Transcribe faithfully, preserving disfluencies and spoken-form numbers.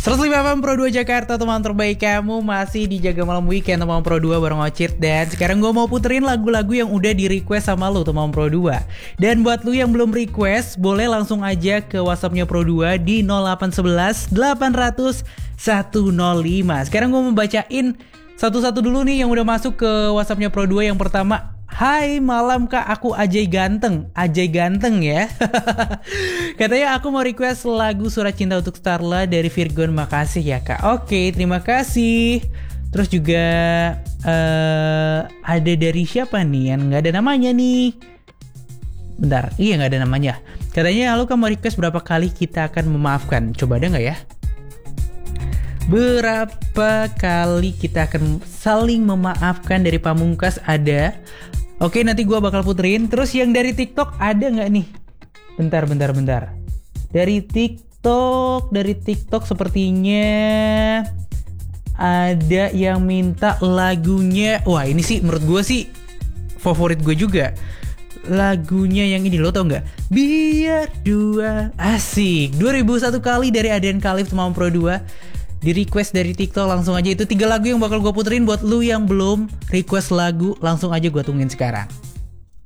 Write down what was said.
seratus lima F M Pro dua Jakarta, teman terbaik kamu masih di Jaga Malam Weekend teman Pro dua bareng Ocit. Dan sekarang gue mau puterin lagu-lagu yang udah di request sama lu teman Pro dua. Dan buat lu yang belum request, boleh langsung aja ke WhatsAppnya Pro dua di nol delapan satu satu delapan nol nol satu nol lima. Sekarang gue mau bacain satu-satu dulu nih yang udah masuk ke WhatsAppnya Pro dua. Yang pertama, hai malam kak, aku Ajay Ganteng. Ajay Ganteng ya. Katanya aku mau request lagu Surat Cinta untuk Starla dari Virgon. Makasih ya kak. Oke, terima kasih. Terus juga uh, ada dari siapa nih yang gak ada namanya nih. Bentar, iya gak ada namanya. Katanya halo kak, mau request berapa kali kita akan memaafkan. Coba ada gak ya? Berapa kali kita akan saling memaafkan dari Pamungkas ada. Oke, nanti gue bakal puterin. Terus yang dari TikTok ada nggak nih? Bentar, bentar, bentar. Dari TikTok, dari TikTok sepertinya ada yang minta lagunya. Wah, ini sih menurut gue sih favorit gue juga. Lagunya yang ini, lo tau nggak? Biar dua. Asik. dua ribu satu kali dari Adrian Khalif teman Pro dua. Di request dari TikTok langsung aja. Itu tiga lagu yang bakal gue puterin. Buat lu yang belum request lagu, langsung aja gue tungguin sekarang.